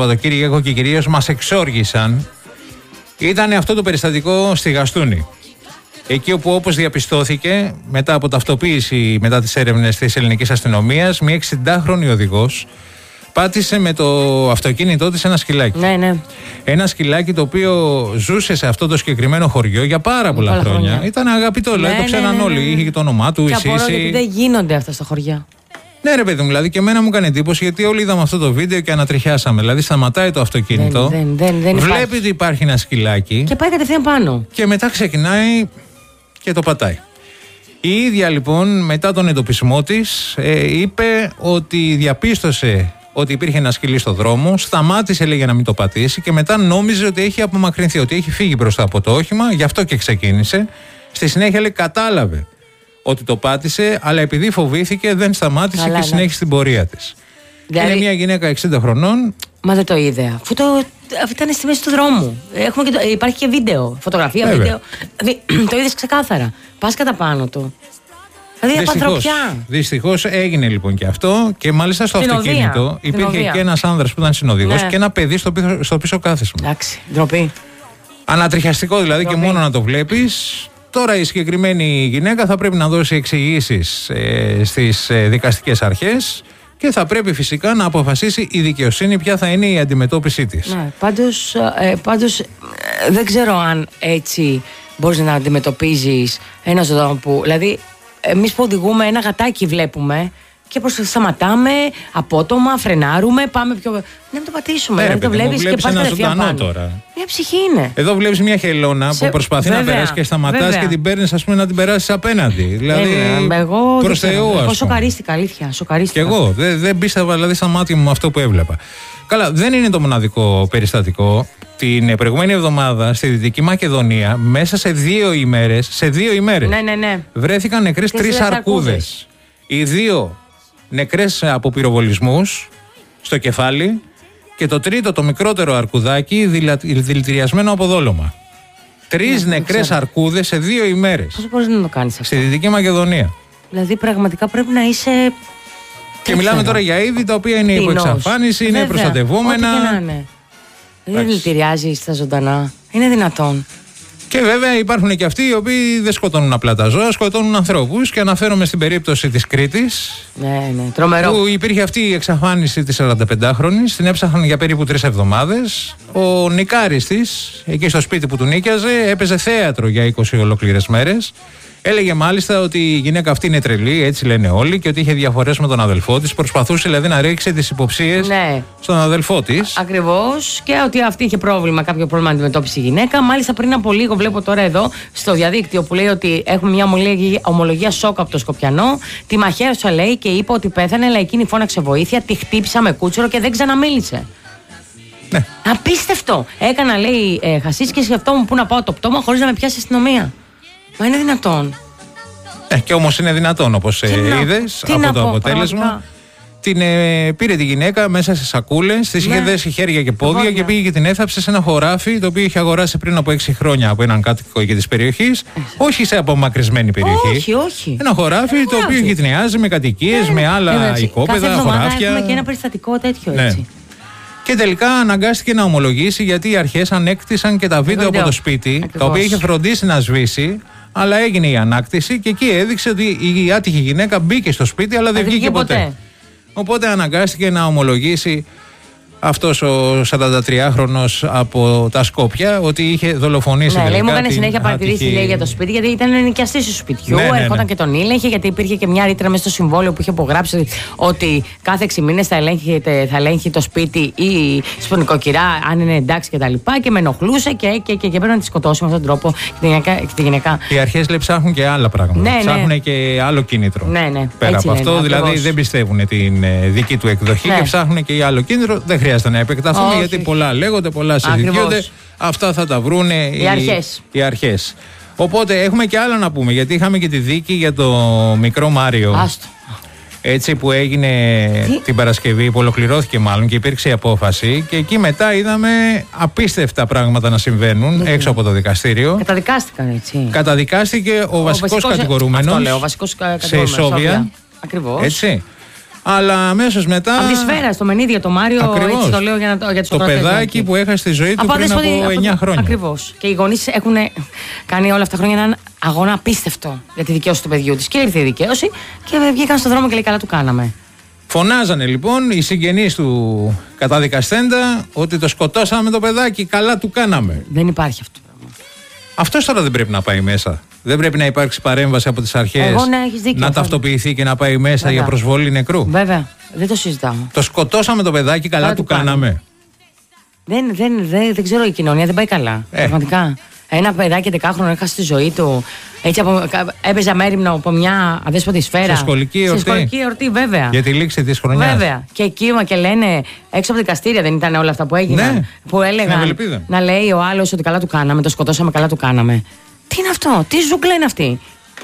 Σαββατοκύριακο και κυρίως μας εξόργησαν ήταν αυτό το περιστατικό στη Γαστούνη. Εκεί όπου, όπως διαπιστώθηκε μετά από ταυτοποίηση μετά τις έρευνες της ελληνικής αστυνομίας, μια 60χρονη οδηγός πάτησε με το αυτοκίνητό της ένα σκυλάκι. Ναι. Ένα σκυλάκι το οποίο ζούσε σε αυτό το συγκεκριμένο χωριό για πάρα πολλά χρόνια. Ήταν αγαπητό, δηλαδή το ξέραν όλοι. Είχε και το όνομά του, η Σύση. Και απορώ γιατί δεν γίνονται αυτά στα χωριά. Ναι, ρε παιδί μου, δηλαδή και εμένα μου έκανε εντύπωση γιατί όλοι είδαμε αυτό το βίντεο και ανατριχιάσαμε. Δηλαδή σταματάει το αυτοκίνητο, δεν βλέπει ότι υπάρχει ένα σκυλάκι και πάει κατευθείαν πάνω. Και μετά ξεκινάει και το πατάει. Η ίδια λοιπόν μετά τον εντοπισμό της είπε ότι διαπίστωσε ότι υπήρχε ένα σκυλί στο δρόμο, σταμάτησε λέει για να μην το πατήσει και μετά νόμιζε ότι έχει απομακρυνθεί, ότι έχει φύγει μπροστά από το όχημα, γι' αυτό και ξεκίνησε. Στη συνέχεια λέει κατάλαβε ότι το πάτησε, αλλά επειδή φοβήθηκε δεν σταμάτησε και συνέχισε την πορεία της. Δηλαδή... Είναι μια γυναίκα 60 χρονών. Μα δεν το είδε. Αφού ήταν στη μέση του δρόμου. Υπάρχει και βίντεο, φωτογραφία, βίντεο. Το είδες ξεκάθαρα. Πας κατά πάνω του. Δηλαδή δυστυχώς έγινε λοιπόν και αυτό και μάλιστα στο αυτοκίνητο υπήρχε και ένας άνδρας που ήταν συνοδηγός και ένα παιδί στο πίσω κάθισμα. Εντάξει, ντροπή. Ανατριχιαστικό δηλαδή και μόνο να το βλέπεις. Τώρα η συγκεκριμένη γυναίκα θα πρέπει να δώσει εξηγήσεις στις δικαστικές αρχές και θα πρέπει φυσικά να αποφασίσει η δικαιοσύνη ποια θα είναι η αντιμετώπιση της. Ναι, πάντως δεν ξέρω αν έτσι μπορείς να αντιμετωπίζεις ένα ζωντανό που... Δηλαδή εμείς που οδηγούμε ένα γατάκι βλέπουμε και σταματάμε απότομα, φρενάρουμε, πάμε πιο... Να μην το πατήσουμε, να το βλέπεις και πας κατευθείαν πάνω. Τώρα. Μια ψυχή είναι. Εδώ βλέπεις μια χελώνα που προσπαθεί να περάσει και σταματάς και την παίρνεις ας πούμε να την περάσεις απέναντι. Δηλαδή προς Θεού ας πούμε. Εγώ σοκαρίστηκα, αλήθεια, σοκαρίστηκα. Και εγώ δεν πίστευα δηλαδή στα μάτια μου αυτό που έβλεπα. Καλά, δεν είναι το μοναδικό περιστατικό. Την προηγούμενη εβδομάδα στη Δυτική Μακεδονία, μέσα σε 2 ημέρες, ναι. βρέθηκαν νεκρές 3 αρκούδες. Οι 2 νεκρές από πυροβολισμούς στο κεφάλι και το τρίτο, το μικρότερο αρκουδάκι, δηλητηριασμένο από δόλωμα. 3 νεκρές αρκούδες σε 2 ημέρες. Πώς μπορείς να το κάνεις αυτό? Στη Δυτική Μακεδονία. Δηλαδή πραγματικά πρέπει να είσαι... Και μιλάμε τώρα για είδη τα οποία είναι υπό εξαφάνιση, είναι προστατευόμενα. Ό,τι και να είναι. Δεν δηλητηριάζει στα ζωντανά. Είναι δυνατόν. Και βέβαια υπάρχουν και αυτοί οι οποίοι δεν σκοτώνουν απλά τα ζώα, σκοτώνουν ανθρώπους. Και αναφέρομαι στην περίπτωση της Κρήτης. Ναι, τρομερό. Που υπήρχε αυτή η εξαφάνιση της 45χρονης. Την έψαχναν για περίπου 3 εβδομάδες. Ο νικάρης της, εκεί στο σπίτι που του νίκιαζε, έπαιζε θέατρο για 20 ολόκληρες μέρες. Έλεγε μάλιστα ότι η γυναίκα αυτή είναι τρελή, έτσι λένε όλοι, και ότι είχε διαφορές με τον αδελφό της. Προσπαθούσε δηλαδή να ρίξει τις υποψίες στον αδελφό της. Ακριβώς. Και ότι αυτή είχε κάποιο πρόβλημα αντιμετώπιση η γυναίκα. Μάλιστα πριν από λίγο, βλέπω τώρα εδώ στο διαδίκτυο που λέει ότι έχουμε μια ομολογία σοκ από το Σκοπιανό. Τη μαχαίρωσα λέει και είπε ότι πέθανε, αλλά εκείνη φώναξε βοήθεια. Τη χτύπησα με κούτσουρο και δεν ξαναμίλησε. Ναι. Απίστευτο. Έκανα λέει χασίς και σκεφτόμουν πού να πάω το πτώμα χωρίς να με πιάσει η αστυνομία. Μα είναι δυνατόν. Και όμως είναι δυνατόν, όπως είδες από το αποτέλεσμα. Την πήρε τη γυναίκα μέσα σε σακούλες, της είχε δέσει χέρια και πόδια και πήγε και την έθαψε σε ένα χωράφι το οποίο είχε αγοράσει πριν από 6 χρόνια από έναν κάτοικο εκεί της περιοχής. Όχι σε απομακρυσμένη περιοχή. Όχι. Ένα χωράφι το οποίο γειτονιάζει με κατοικίες, με άλλα οικόπεδα, χωράφια. Έχουμε και ένα περιστατικό τέτοιο έτσι. Και τελικά αναγκάστηκε να ομολογήσει γιατί οι αρχές ανέκτησαν και τα βίντεο από το σπίτι, τα οποία είχε φροντίσει να σβήσει, αλλά έγινε η ανάκτηση και εκεί έδειξε ότι η άτυχη γυναίκα μπήκε στο σπίτι, αλλά δεν βγήκε ποτέ. Οπότε αναγκάστηκε να ομολογήσει αυτός ο 43χρονος από τα Σκόπια ότι είχε δολοφονήσει. Ναι, λέει, μου έκανε συνέχεια παρατηρήσει για το σπίτι, γιατί ήταν ενοικιαστής του σπιτιού. Έρχονταν και τον ήλεγχε, γιατί υπήρχε και μια ρήτρα μέσα στο συμβόλαιο που είχε υπογράψει ότι κάθε 6 μήνες θα ελέγχει το σπίτι ή στην νοικοκυρά, αν είναι εντάξει κτλ. Και με ενοχλούσε και πρέπει να τη σκοτώσει με αυτόν τον τρόπο τη γυναίκα. Οι αρχές ψάχνουν και άλλα πράγματα. Ψάχνουν και άλλο κίνητρο. Πέρα από αυτό, δηλαδή δεν πιστεύουν την δική του εκδοχή και ψάχνουν και άλλο κίνητρο. Δεν χρειάζεται να επεκταθούμε γιατί πολλά λέγονται, πολλά συζητιούνται. Αυτά θα τα βρούνε οι αρχές. Οπότε έχουμε και άλλα να πούμε, γιατί είχαμε και τη δίκη για το μικρό Μάριο. Έτσι που έγινε την Παρασκευή, που ολοκληρώθηκε μάλλον και υπήρξε η απόφαση. Και εκεί μετά είδαμε απίστευτα πράγματα να συμβαίνουν έξω από το δικαστήριο. Καταδικάστηκαν έτσι. Καταδικάστηκε ο βασικός κατηγορούμενος σε ισόβια. Ακριβώς. Έτσι. Αλλά αμέσως μετά. Από τη σφαίρα, στο Μενίδιο, το Μάριο. Έτσι το λέω για τους το παιδάκι που έχασε τη ζωή του πριν από 9 χρόνια. Ακριβώς. Και οι γονείς έχουν κάνει όλα αυτά τα χρόνια έναν αγώνα απίστευτο για τη δικαίωση του παιδιού της. Και ήρθε η δικαίωση και βγήκαν στον δρόμο και λέει: καλά του κάναμε. Φωνάζανε λοιπόν οι συγγενείς του καταδικαστέντα ότι το σκοτώσαμε το παιδάκι, καλά του κάναμε. Δεν υπάρχει αυτό. Αυτός τώρα δεν πρέπει να πάει μέσα. Δεν πρέπει να υπάρξει παρέμβαση από τις αρχές να ταυτοποιηθεί και να πάει μέσα για προσβολή νεκρού. Βέβαια, δεν το συζητάω. Το σκοτώσαμε το παιδάκι, καλά του κάναμε. Δεν ξέρω, η κοινωνία δεν πάει καλά. Πραγματικά. Ένα παιδάκι 10χρονο έχασε τη ζωή του. Έτσι έπαιζε αμέριμνο από μια αδέσποτη σφαίρα. Σε σχολική εορτή, βέβαια. Για τη λήξη της χρονιάς. Βέβαια. Και εκεί και λένε έξω από δικαστήρια, δεν ήταν όλα αυτά που έγιναν. Ναι, που έλεγαν να λέει ο άλλος ότι καλά του κάναμε, το σκοτώσαμε, καλά του κάναμε. Τι είναι αυτό, τι ζούγκλα είναι αυτή.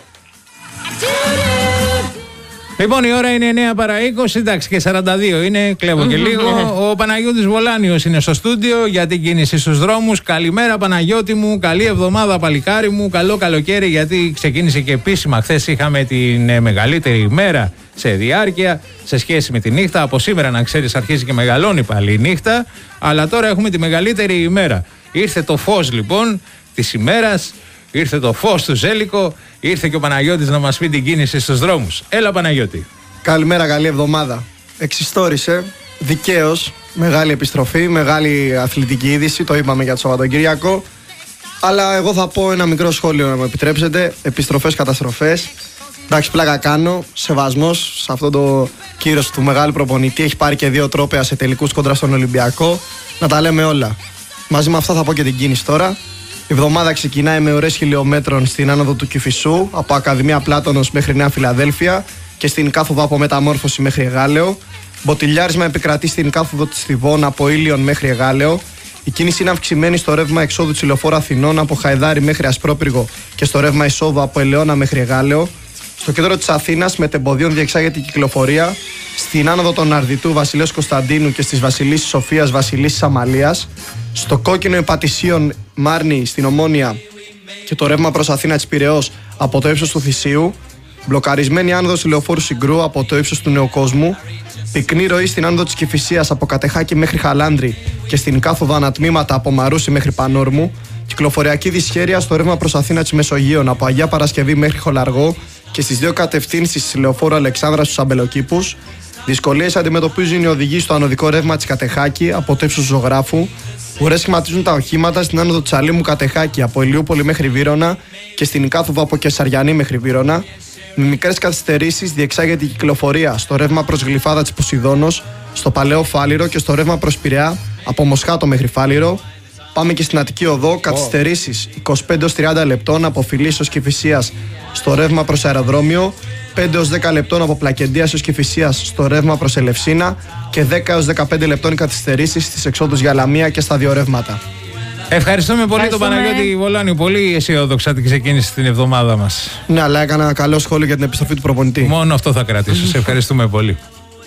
Λοιπόν, η ώρα είναι 9 παρά 20, εντάξει και 42 είναι, κλέβω και λίγο. Ο Παναγιώτης Βολάνιος είναι στο στούντιο για την κίνηση στους δρόμους. Καλημέρα Παναγιώτη μου, καλή εβδομάδα παλικάρι μου, καλό καλοκαίρι, γιατί ξεκίνησε και επίσημα. Χθες είχαμε την μεγαλύτερη ημέρα σε διάρκεια σε σχέση με τη νύχτα. Από σήμερα, να ξέρεις, αρχίζει και μεγαλώνει πάλι η νύχτα, αλλά τώρα έχουμε τη μεγαλύτερη ημέρα. Ήρθε το φως λοιπόν της ημέρας. Ήρθε το φως του Ζέλικο, ήρθε και ο Παναγιώτης να μας πει την κίνηση στους δρόμους. Έλα Παναγιώτη. Καλημέρα, καλή εβδομάδα. Εξιστόρισε, δικαίως, μεγάλη επιστροφή, μεγάλη αθλητική είδηση, το είπαμε για το Σαββατοκύριακο. Αλλά εγώ θα πω ένα μικρό σχόλιο, να μου επιτρέψετε. Επιστροφές, καταστροφές. Εντάξει, πλάκα κάνω. Σεβασμός σε αυτό το κύρος του μεγάλου προπονητή. Έχει πάρει και 2 τρόπαια σε τελικούς κόντρα στον Ολυμπιακό. Να τα λέμε όλα. Μαζί με αυτά θα πω και την κίνηση τώρα. Η εβδομάδα ξεκινάει με ώρες χιλιόμετρων στην άνοδο του Κηφισού, από Ακαδημία Πλάτωνος μέχρι Νέα Φιλαδέλφια και στην κάθοδο από Μεταμόρφωση μέχρι Εγάλεο. Μποτιλιάρισμα επικρατεί στην κάθοδο της Θηβών από Ήλιον μέχρι Εγάλεο. Η κίνηση είναι αυξημένη στο ρεύμα εξόδου της Λεωφόρου Αθηνών από Χαϊδάρι μέχρι Ασπρόπυργο και στο ρεύμα εισόδου από Ελαιώνα μέχρι Εγάλεο. Στο κέντρο της Αθήνας με τεμποδίων διεξάγεται η κυκλοφορία. Στην άνοδο των Αρδιτού Βασιλέως Κωνσταντίνου και στις Βασιλίσσης Σοφίας Βασιλίσσης Αμαλίας. Στο κόκκινο Υπατησίων Μάρνη στην Ομόνια και το ρεύμα προς Αθήνα της Πειραιώς από το ύψος του Θησίου. Μπλοκαρισμένη άνοδος του Λεωφόρου Συγκρού από το ύψος του Νεοκόσμου. Πυκνή ροή στην άνοδο της Κηφισίας από Κατεχάκη μέχρι Χαλάνδρη και στην κάθοδο ανατμήματα από Μαρούσι μέχρι Πανόρμου. Κυκλοφοριακή δυσχέρεια στο ρεύμα προς Αθήνα της Μεσογείων από Αγία Παρασκευή μέχρι Χολαργό και στις 2 κατευθύνσεις της Λεωφόρου Αλεξάνδρα στους Αμπελοκήπους. Δυσκολίες αντιμετωπίζουν οι οδηγοί στο ανωδικό ρεύμα της Κατεχάκη από το ύψος του Ζωγράφου. Ουρές σχηματίζουν τα οχήματα στην άνοδο της Αλήμου Κατεχάκη από Ηλιούπολη μέχρι Βύρωνα και στην κάθοδο από Κεσαριανή μέχρι Βύρωνα. Με μικρές καθυστερήσεις διεξάγεται η κυκλοφορία στο ρεύμα προς Γλυφάδα της Ποσειδώνος, στο Παλαιό Φάληρο και στο ρεύμα προς Πειραιά από Μοσχάτο μέχρι Φάληρο. Πάμε και στην Αττική Οδό, καθυστερήσεις 25-30 λεπτών από Φιλής ως Κηφισίας στο ρεύμα προς Αεροδρόμιο, 5-10 λεπτών από Πλακεντίας ως Κηφισίας στο ρεύμα προς Ελευσίνα και 10-15 λεπτών καθυστερήσεις στις εξόδους για Λαμία και στα 2 ρεύματα. Ευχαριστούμε πολύ τον Παναγιώτη Βολάνιο. Πολύ αισιόδοξα την ξεκίνησε την εβδομάδα μας. Ναι, αλλά έκανα καλό σχόλιο για την επιστροφή του προπονητή. Μόνο αυτό θα κρατήσω. Σε ευχαριστούμε πολύ.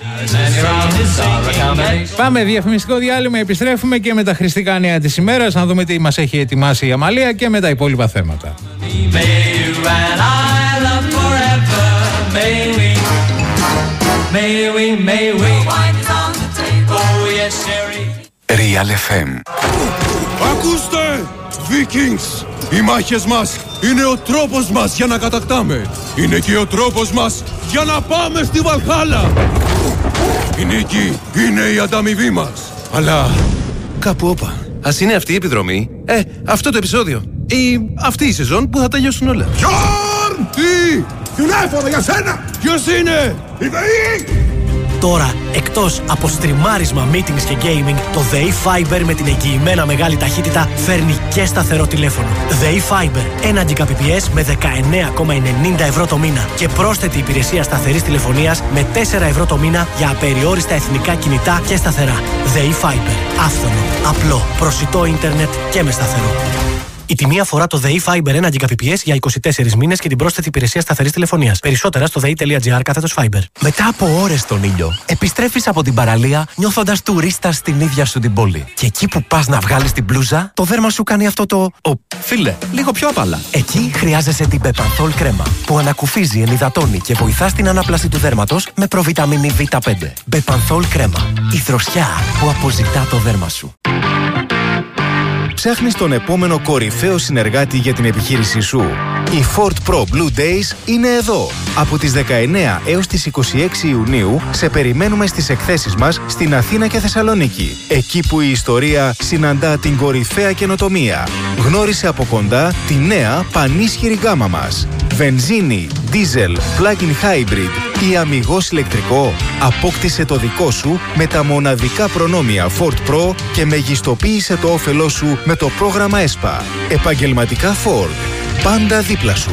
Πάμε διαφημιστικό διάλειμμα, επιστρέφουμε και με τα χρηστικά νέα της ημέρας να δούμε τι μας έχει ετοιμάσει η Αμαλία και με τα υπόλοιπα θέματα. Real FM. Ακούστε, Vikings! Οι μάχες μας είναι ο τρόπος μας για να κατακτάμε. Είναι και ο τρόπος μας για να πάμε στη Βαλχάλα. Η νίκη είναι η ανταμοιβή μας. Αλλά κάπου όπα. Ας είναι αυτή η επιδρομή, αυτό το επεισόδιο ή αυτή η σεζόν που θα τελειώσουν όλα. Γιόρν! Τι! Τηλέφωνο για σένα! Ποιος είναι? Η ΔΕΗ! Τώρα, εκτός από στριμάρισμα, meetings και gaming, το ΔΕΗ Fiber με την εγγυημένα μεγάλη ταχύτητα φέρνει και σταθερό τηλέφωνο. ΔΕΗ Fiber, 1 Gbps με 19,90 ευρώ το μήνα και πρόσθετη υπηρεσία σταθερής τηλεφωνίας με 4 ευρώ το μήνα για απεριόριστα εθνικά κινητά και σταθερά. ΔΕΗ Fiber, άφθονο, απλό, προσιτό ίντερνετ και με σταθερό. Η τιμή αφορά το ΔΕΗ Fiber 1 Gbps για 24 μήνες και την πρόσθετη υπηρεσία σταθερής τηλεφωνίας. Περισσότερα στο dei.gr/Fiber. Μετά από ώρες στον ήλιο, επιστρέφεις από την παραλία νιώθοντας τουρίστας στην ίδια σου την πόλη. Και εκεί που πας να βγάλεις την μπλούζα, το δέρμα σου κάνει αυτό το. Φίλε, λίγο πιο απαλά. Εκεί χρειάζεσαι την Bepanthol κρέμα, που ανακουφίζει, ενυδατώνει και βοηθά στην ανάπλαση του δέρματος με προβιταμίνη Β5. Bepanthol κρέμα. Η δροσιά που αποζητά το δέρμα σου. Ψάχνεις τον επόμενο κορυφαίο συνεργάτη για την επιχείρησή σου? Οι Ford Pro Blue Days είναι εδώ. Από τις 19 έως τις 26 Ιουνίου σε περιμένουμε στις εκθέσεις μας στην Αθήνα και Θεσσαλονίκη. Εκεί που η ιστορία συναντά την κορυφαία καινοτομία. Γνώρισε από κοντά τη νέα πανίσχυρη γάμα μας. Βενζίνη, diesel, plug-in hybrid ή αμιγώς ηλεκτρικό. Απόκτησε το δικό σου με τα μοναδικά προνόμια Ford Pro και μεγιστοποίησε το όφελό σου με το πρόγραμμα ΕΣΠΑ. Επαγγελματικά Ford. Πάντα δίπλα σου.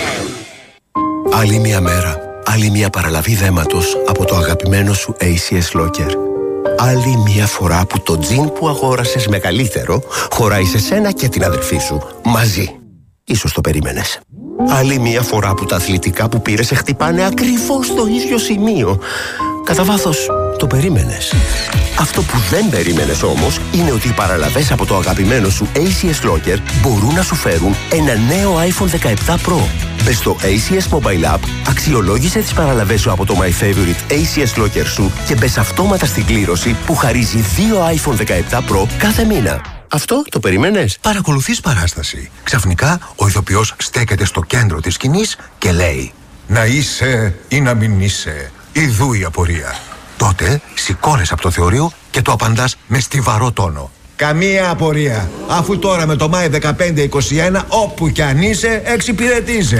Άλλη μια μέρα, άλλη μια παραλαβή δέματος από το αγαπημένο σου ACS Locker. Άλλη μια φορά που το τζιν που αγόρασες μεγαλύτερο χωράει σε σένα και την αδερφή σου μαζί. Ίσως το περίμενες. Άλλη μια φορά που τα αθλητικά που πήρες σε χτυπάνε ακριβώς στο ίδιο σημείο. Κατά βάθος, το περίμενες. Αυτό που δεν περίμενες όμως είναι ότι οι παραλαβές από το αγαπημένο σου ACS Locker μπορούν να σου φέρουν ένα νέο iPhone 17 Pro. Μπες στο ACS Mobile App, αξιολόγησε τις παραλαβές σου από το My Favorite ACS Locker σου και μπες αυτόματα στην κλήρωση που χαρίζει 2 iPhone 17 Pro κάθε μήνα. Αυτό το περίμενες? Παρακολουθείς παράσταση. Ξαφνικά ο ηθοποιός στέκεται στο κέντρο της σκηνής και λέει «Να είσαι ή να μην είσαι, ιδού η απορία». Τότε σηκώνεσαι από το θεωρείο και το απαντάς με στιβαρό τόνο. Καμία απορία, αφού τώρα με το Μάη 1521 όπου κι αν είσαι εξυπηρετείσαι.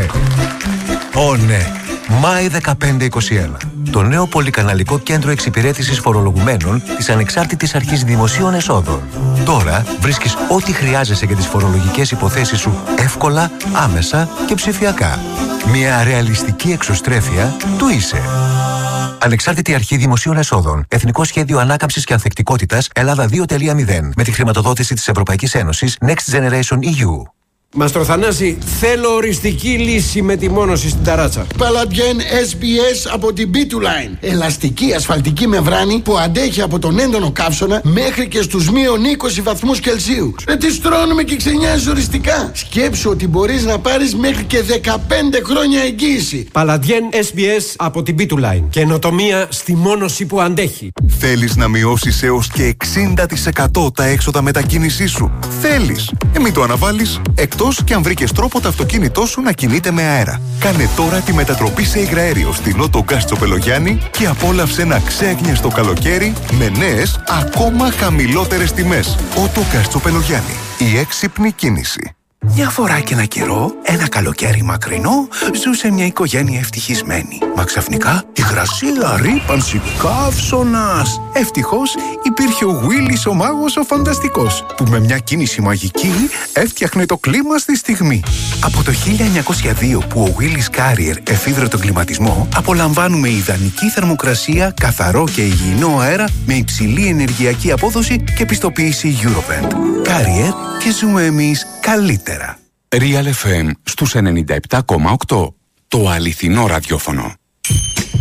Ω ναι, Μάη 1521. Το νέο πολυκαναλικό κέντρο εξυπηρέτησης φορολογουμένων της Ανεξάρτητης Αρχής Δημοσίων Εσόδων. Τώρα βρίσκεις ό,τι χρειάζεσαι για τις φορολογικές υποθέσεις σου εύκολα, άμεσα και ψηφιακά. Μια ρεαλιστική εξωστρέφεια του είσαι. Ανεξάρτητη Αρχή Δημοσίων Εσόδων. Εθνικό Σχέδιο Ανάκαμψης και Ανθεκτικότητας Ελλάδα 2.0. Με τη χρηματοδότηση της Ευρωπαϊκής Ένωσης Next Generation EU. Μαστρο Θανάση, θέλω οριστική λύση με τη μόνωση στην ταράτσα. Παλαντιέν SBS από την B2Line. Ελαστική ασφαλτική μεμβράνη που αντέχει από τον έντονο καύσωνα μέχρι και στους μείον 20 βαθμούς Κελσίου. Τι στρώνουμε και ξενιάζεις οριστικά. Σκέψου ότι μπορείς να πάρεις μέχρι και 15 χρόνια εγγύηση. Παλαντιέν SBS από την B2Line. Καινοτομία στη μόνωση που αντέχει. Θέλεις να μειώσεις έως και 60% τα έξοδα μετακίνησής σου? Θέλεις? Μην το αναβάλεις. Εκτός και αν βρήκες τρόπο το αυτοκίνητό σου να κινείται με αέρα. Κάνε τώρα τη μετατροπή σε υγραέριο στην Auto Gas Τσοπελογιάννη και απόλαυσε ένα ξέγνιαστο καλοκαίρι με νέες, ακόμα χαμηλότερες τιμές. Auto Gas Τσοπελογιάννη. Η έξυπνη κίνηση. Μια φορά και ένα καιρό, ένα καλοκαίρι μακρινό, ζούσε μια οικογένεια ευτυχισμένη. Μα ξαφνικά υγρασία, ρύπανση, καύσωνας. Ευτυχώς υπήρχε ο Βίλις ο μάγος ο φανταστικός, που με μια κίνηση μαγική έφτιαχνε το κλίμα στη στιγμή. Από το 1902 που ο Βίλις Carrier εφήβρε τον κλιματισμό, απολαμβάνουμε ιδανική θερμοκρασία, καθαρό και υγιεινό αέρα με υψηλή ενεργειακή απόδοση και πιστοποίηση Eurovent. Carrier, και ζούμε εμείς καλύτερα. Real FM στους 97,8. Το αληθινό ραδιόφωνο.